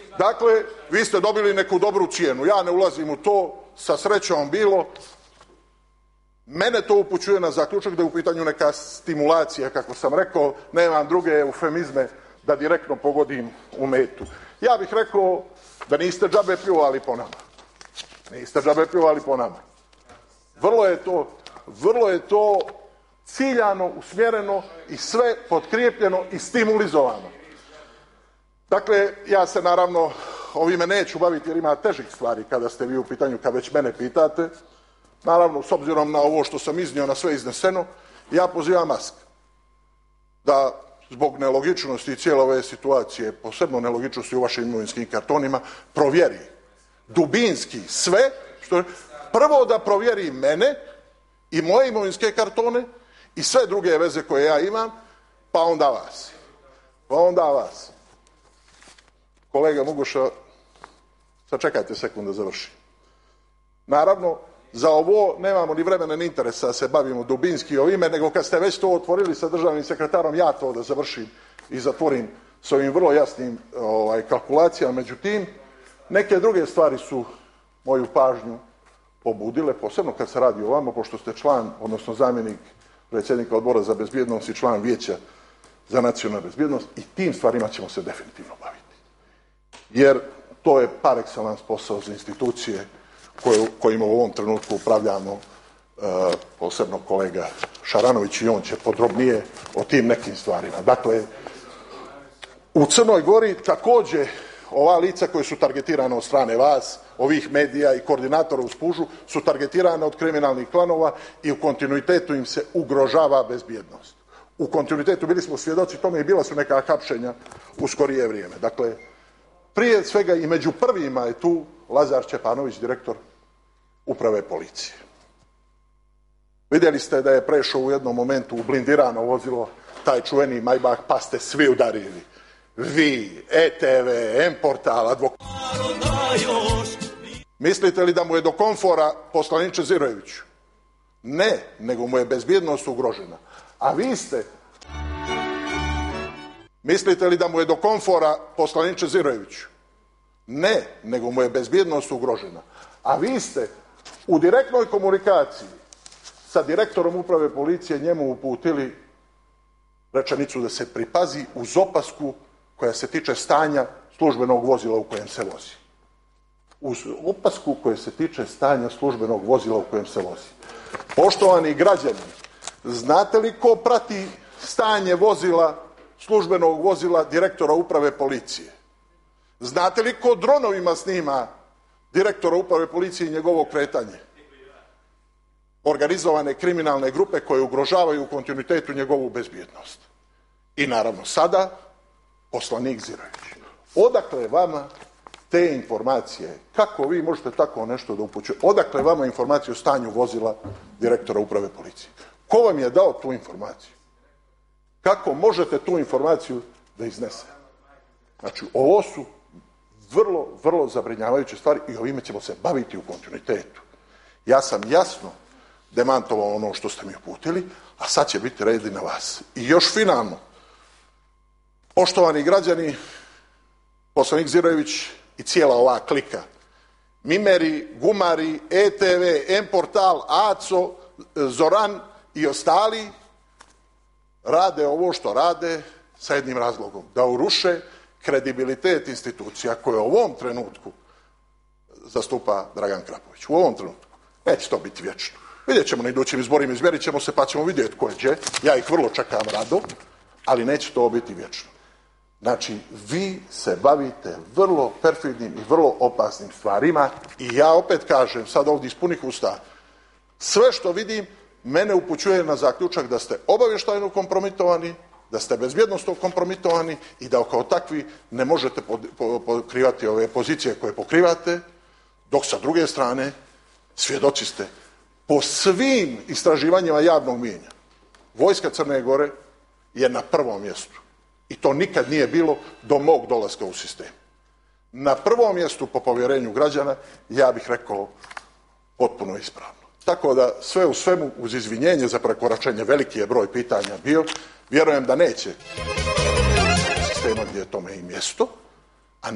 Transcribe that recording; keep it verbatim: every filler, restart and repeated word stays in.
Dakle, vi ste dobili neku dobru cijenu. Ja ne ulazim u to, sa srećom bilo. Mene to upućuje na zaključak da je u pitanju neka stimulacija, kako sam rekao, nemam druge eufemizme da direktno pogodim u metu. Ja bih rekao da niste džabe pljuvali po nama. Niste džabe pljuvali po nama. Vrlo je to, vrlo je to ciljano, usmjereno i sve potkrijepljeno i stimulizovano. Dakle, ja se naravno ovime neću baviti jer ima težih stvari kada ste vi u pitanju, kad već mene pitate. Naravno, s obzirom na ovo što sam iznio, na sve izneseno, ja pozivam Musk da zbog nelogičnosti cijele ove situacije, posebno nelogičnosti u vašim imovinskim kartonima, provjeri dubinski sve, što prvo da provjeri mene i moje imovinske kartone i sve druge veze koje ja imam, pa onda vas. Pa onda vas. Kolega Muguša, sačekajte sekund da završim. Naravno, za ovo nemamo ni vremena ni interesa da se bavimo dubinski ovime, nego kad ste već to otvorili sa državnim sekretarom, ja to da završim i zatvorim s ovim vrlo jasnim ovaj, kalkulacijama. Međutim, neke druge stvari su moju pažnju pobudile, posebno kad se radi o vama, pošto ste član, odnosno zamjenik predsjednika Odbora za bezbjednost i član Vijeća za nacionalnu bezbjednost, i tim stvarima ćemo se definitivno baviti. Jer to je par excellence posao za institucije kojima u ovom trenutku upravljamo, posebno kolega Šaranović, i on će podrobnije o tim nekim stvarima. Dakle, u Crnoj Gori također ova lica koja su targetirana od strane vas, ovih medija i koordinatora u Spužu, su targetirane od kriminalnih klanova i u kontinuitetu im se ugrožava bezbjednost. U kontinuitetu bili smo svjedoci tome i bila su neka hapšenja u skorije vrijeme. Dakle, prije svega i među prvima je tu Lazar Čepanović, direktor uprave policije. Vidjeli ste da je prešao u jednom momentu u blindirano vozilo, taj čuveni Maybach, pa ste svi udarili. Vi, E T V, M-portal, advokat. Mislite li da mu je do komfora, poslaniče Zirojeviću? Ne, nego mu je bezbjednost ugrožena. A vi ste... Mislite li da mu je do komfora, poslaniče Zirojeviću? Ne, nego mu je bezbjednost ugrožena. A vi ste u direktnoj komunikaciji sa direktorom uprave policije njemu uputili rečenicu da se pripazi uz opasku koja se tiče stanja službenog vozila u kojem se vozi. Uz opasku koja se tiče stanja službenog vozila u kojem se vozi. Poštovani građani, znate li ko prati stanje vozila, službenog vozila direktora uprave policije? Znate li ko dronovima snima direktora uprave policije i njegovo kretanje? Organizovane kriminalne grupe koje ugrožavaju u kontinuitetu njegovu bezbjednost. I naravno sada poslanik Zirojević. Odakle vama te informacije? Kako vi možete tako nešto da upućujete? Odakle vama informacije o stanju vozila direktora uprave policije? Ko vam je dao tu informaciju? Kako možete tu informaciju da iznesete? Znači, ovo su vrlo, vrlo zabrinjavajuće stvari i ovime ćemo se baviti u kontinuitetu. Ja sam jasno demantovao ono što ste mi uputili, a sad će biti red i na vas. I još finalno, poštovani građani, poslanik Zirojević i cijela ova klika, Mimeri, Gumari, E T V, M-portal, Aco, Zoran i ostali rade ovo što rade sa jednim razlogom, da uruše kredibilitet institucija koje u ovom trenutku zastupa Dragan Krapović. U ovom trenutku. Neće to biti vječno. Vidjet ćemo na idućim izborima, izmjerit ćemo se pa ćemo vidjeti ko je gdje. Ja ih vrlo čekam rado, ali neće to biti vječno. Znači, vi se bavite vrlo perfidnim i vrlo opasnim stvarima i ja opet kažem, sad ovdje iz punih usta, sve što vidim mene upućuje na zaključak da ste obavještajno kompromitovani, da ste bezbjednosno kompromitovani i da kao takvi ne možete pokrivati ove pozicije koje pokrivate, dok sa druge strane svjedoci ste po svim istraživanjima javnog mijenja. Vojska Crne Gore je na prvom mjestu. I to nikad nije bilo do mog dolaska u sistem. Na prvom mjestu po povjerenju građana, ja bih rekao, potpuno ispravno. Tako da sve u svemu, uz izvinjenje za prekoračenje, veliki je broj pitanja bio, vjerujem da neće sistema gdje je tome i mjesto,